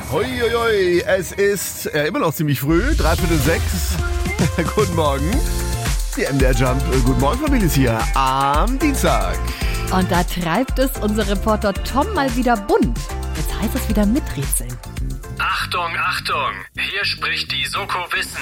Huiuiui, es ist immer noch ziemlich früh, 5:45. Guten Morgen. Die MDR Jump Guten Morgen Familie ist hier am Dienstag. Und da treibt es unser Reporter Tom mal wieder bunt. Jetzt heißt es wieder miträtseln. Achtung, Achtung! Hier spricht die Soko Wissen.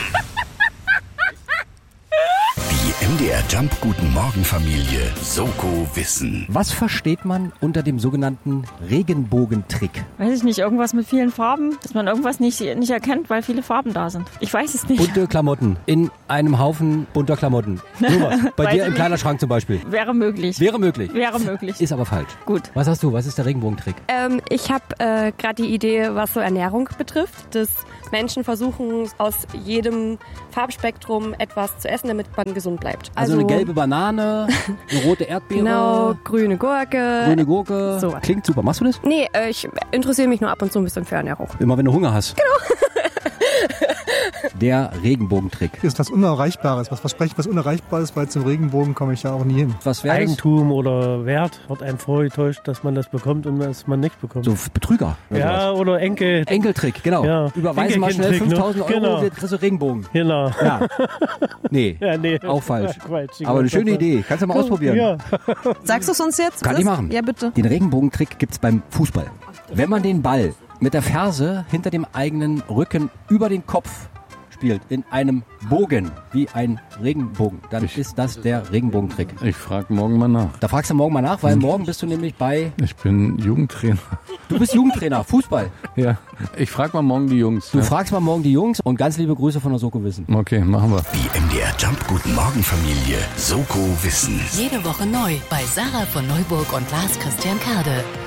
Die MDR Jump Guten Morgen Familie Soko Wissen. Was versteht man unter dem sogenannten Regenbogentrick? Weiß ich nicht, irgendwas mit vielen Farben, dass man irgendwas nicht erkennt, weil viele Farben da sind. Ich weiß es nicht. Bunte Klamotten in einem Haufen bunter Klamotten. Sowas. Bei dir im Kleiderschrank zum Beispiel. Wäre möglich. Wäre möglich. Wäre möglich. Ist aber falsch. Gut. Was hast du? Was ist der Regenbogentrick? Ich habe gerade die Idee, was so Ernährung betrifft, dass Menschen versuchen, aus jedem Farbspektrum etwas zu essen, damit man gesund bleibt. Also eine gelbe Banane, eine rote Erdbeere. Genau, grüne Gurke. Grüne Gurke. So. Klingt super. Machst du das? Nee, ich interessiere mich nur ab und zu ein bisschen für Ernährung. Immer wenn du Hunger hast. Genau. Der Regenbogentrick. Ist was Unerreichbares. Was verspreche ich, was unerreichbar ist, weil zum Regenbogen komme ich ja auch nie hin. Was wäre das? Eigentum oder Wert wird einem vorgetäuscht, dass man das bekommt und dass man nicht bekommt. So Betrüger. Ja, oder Enkeltrick, genau. Ja. Überweisen mal schnell 5.000 Euro, genau. kriegst du Regenbogen. Genau. Ja. Nee, Ja, nee. auch falsch. Quatsch, Aber eine schöne Idee. Kannst du mal ausprobieren. Ja. Sagst du es uns jetzt? Kann ich machen. Ja, bitte. Den Regenbogentrick gibt's beim Fußball. Wenn man den Ball mit der Ferse hinter dem eigenen Rücken über den Kopf spielt, in einem Bogen, wie ein Regenbogen, dann ist das der Regenbogentrick. Ich frage morgen mal nach. Da fragst du morgen mal nach, weil morgen bist du nämlich bei... Ich bin Jugendtrainer. Du bist Jugendtrainer, Fußball. Ja, ich frage mal morgen die Jungs. Du fragst mal morgen die Jungs und ganz liebe Grüße von der Soko Wissen. Okay, machen wir. Die MDR Jump Guten Morgen Familie Soko Wissen. Jede Woche neu bei Sarah von Neuburg und Lars Christian Kade.